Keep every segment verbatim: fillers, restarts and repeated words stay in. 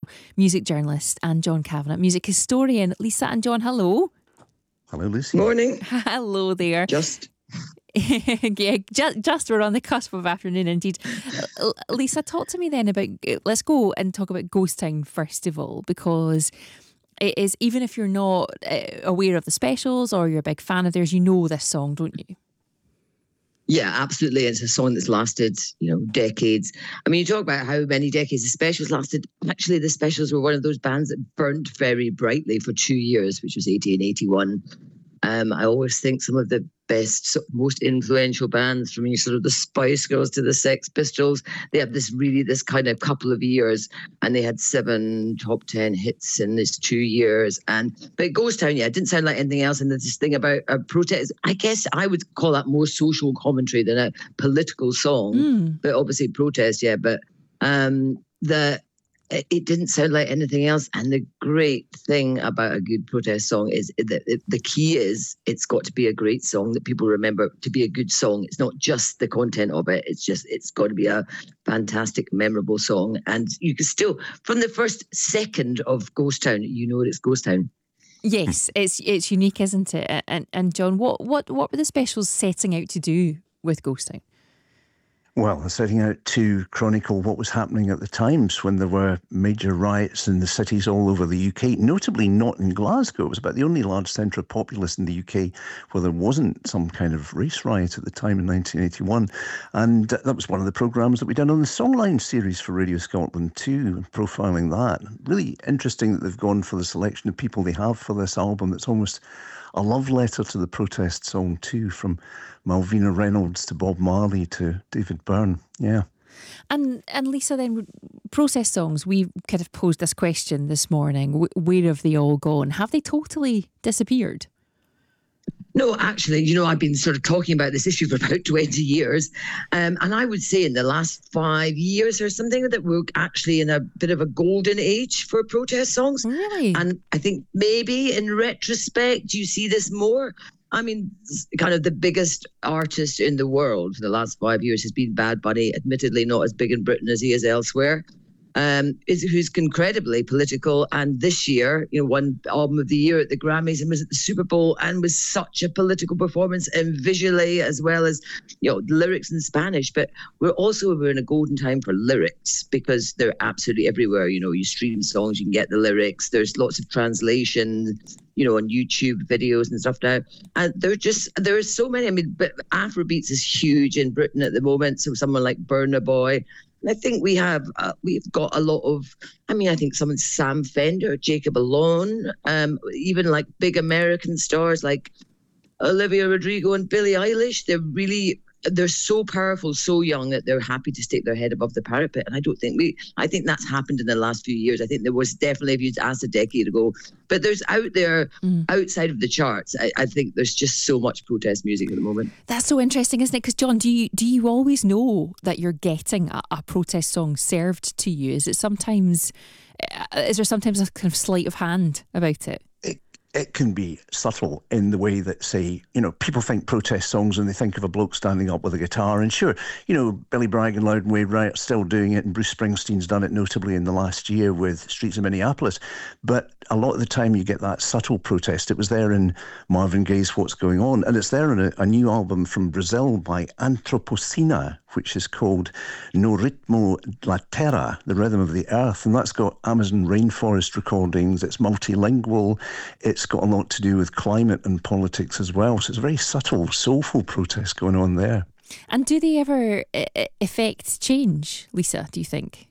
music journalist, and John Kavanagh, music historian. Lisa and John, hello. Hello, Lucy. Morning. Hello there. Just. yeah, just, just we're on the cusp of afternoon indeed. Lisa, talk to me then about, let's go and talk about Ghost Town first of all, because it is, even if you're not aware of the specials or you're a big fan of theirs, you know this song, don't you? Yeah, absolutely. It's a song that's lasted, you know, decades. I mean, you talk about how many decades the specials lasted. Actually, the specials were one of those bands that burnt very brightly for two years, which was eighty and eighty-one. Um, I always think some of the best, most influential bands, from you sort of the Spice Girls to the Sex Pistols, they have this really, this kind of couple of years, and they had seven top ten hits in this two years. And but Ghost Town, yeah, it didn't sound like anything else. And there's this thing about a protest. I guess I would call that more social commentary than a political song, mm. but obviously protest, yeah. But um, the it didn't sound like anything else. And the great thing about a good protest song is that the key is it's got to be a great song that people remember. To be a good song, it's not just the content of it. It's just, it's got to be a fantastic, memorable song. And you can still, from the first second of Ghost Town, you know it's Ghost Town. Yes, it's it's unique, isn't it? And and John, what what what were the specials setting out to do with Ghost Town? Well, setting out to chronicle what was happening at the times when there were major riots in the cities all over the U K, notably not in Glasgow. It was about the only large centre of populace in the U K where there wasn't some kind of race riot at the time in nineteen eighty-one. And that was one of the programmes that we done on the Songline series for Radio Scotland too, profiling that. Really interesting that they've gone for the selection of people they have for this album. It's almost a love letter to the protest song too, from Malvina Reynolds to Bob Marley to David Byrne. Yeah. And and Lisa, then, protest songs, we kind of posed this question this morning. Where have they all gone? Have they totally disappeared? No, actually, you know, I've been sort of talking about this issue for about twenty years. Um, and I would say in the last five years or something that we're actually in a bit of a golden age for protest songs. Really? And I think maybe in retrospect, you see this more. I mean, kind of the biggest artist in the world for the last five years has been Bad Bunny, admittedly not as big in Britain as he is elsewhere. Um, is who's incredibly political, and this year, you know, won album of the year at the Grammys and was at the Super Bowl and was such a political performance, and visually as well as, you know, lyrics in Spanish. But we're also we're in a golden time for lyrics because they're absolutely everywhere. You know, you stream songs, you can get the lyrics. There's lots of translation, you know, on YouTube videos and stuff now. And they're just, there are so many. I mean, but Afrobeats is huge in Britain at the moment. So someone like Burna Boy. And I think we have, uh, we've got a lot of, I mean, I think someone, Sam Fender, Jacob Alone, um, even like big American stars like Olivia Rodrigo and Billie Eilish. They're really, they're so powerful, so young that they're happy to stick their head above the parapet. And I don't think we, I think that's happened in the last few years. I think there was definitely, if you'd asked a decade ago, but there's out there, mm. outside of the charts, I, I think there's just so much protest music at the moment. That's so interesting, isn't it? Because John, do you do you always know that you're getting a, a protest song served to you? Is it sometimes, is there sometimes a kind of sleight of hand about it? It can be subtle in the way that, say, you know, people think protest songs and they think of a bloke standing up with a guitar. And sure, you know, Billy Bragg and Loud and Way Riot are still doing it, and Bruce Springsteen's done it notably in the last year with Streets of Minneapolis. But a lot of the time you get that subtle protest. It was there in Marvin Gaye's What's Going On, and it's there in a, a new album from Brazil by Antropocena, which is called No Ritmo La Terra, the rhythm of the earth. And that's got Amazon rainforest recordings. It's multilingual. It's got a lot to do with climate and politics as well. So it's a very subtle, soulful protest going on there. And do they ever uh, affect change, Lisa, do you think?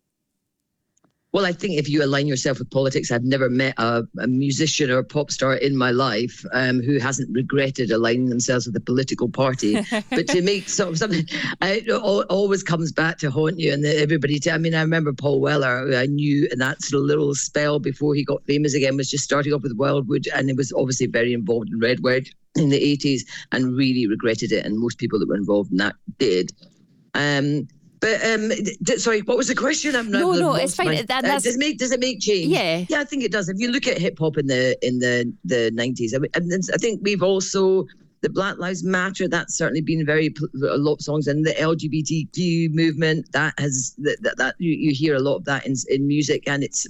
Well, I think if you align yourself with politics, I've never met a, a musician or a pop star in my life um, who hasn't regretted aligning themselves with a political party. But to make sort of something, it always comes back to haunt you. And everybody, t- I mean, I remember Paul Weller, who I knew in that sort of little spell before he got famous again, was just starting off with Wildwood, and it was obviously very involved in Redwood in the eighties and really regretted it. And most people that were involved in that did. Um, But um, d- sorry, what was the question? I'm not. No, no, it's fine. My, that, uh, does it make does it make change? Yeah, yeah, I think it does. If you look at hip hop in the in the the nineties, I mean, and I think we've also the Black Lives Matter. That's certainly been very a lot of songs, and the L G B T Q movement that has that that, that you, you hear a lot of that in in music, and it's